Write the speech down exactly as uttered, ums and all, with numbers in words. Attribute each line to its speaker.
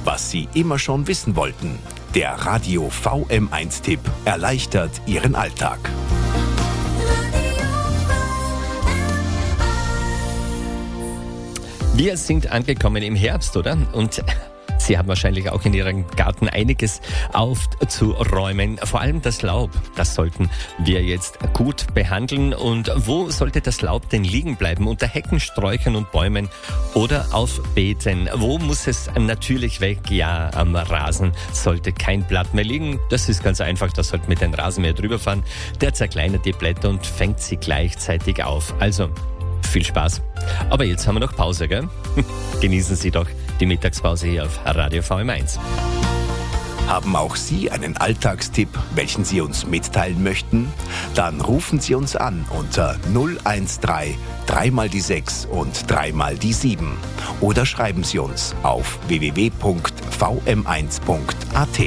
Speaker 1: was Sie immer schon wissen wollten. Der Radio V M eins Tipp erleichtert Ihren Alltag.
Speaker 2: Wir sind angekommen im Herbst, oder? Und Sie haben wahrscheinlich auch in Ihrem Garten einiges aufzuräumen. Vor allem das Laub, das sollten wir jetzt gut behandeln. Und wo sollte das Laub denn liegen bleiben? Unter Hecken, Sträuchern und Bäumen oder auf Beeten? Wo muss es natürlich weg? Ja, am Rasen sollte kein Blatt mehr liegen. Das ist ganz einfach, das sollte mit dem Rasenmäher drüber fahren. Der zerkleinert die Blätter und fängt sie gleichzeitig auf. Also, viel Spaß. Aber jetzt haben wir noch Pause, gell? Genießen Sie doch die Mittagspause hier auf Radio V M eins.
Speaker 1: Haben auch Sie einen Alltagstipp, welchen Sie uns mitteilen möchten? Dann rufen Sie uns an unter null eins drei, drei mal die sechs und drei mal die sieben. Oder schreiben Sie uns auf w w w punkt v m eins punkt a t.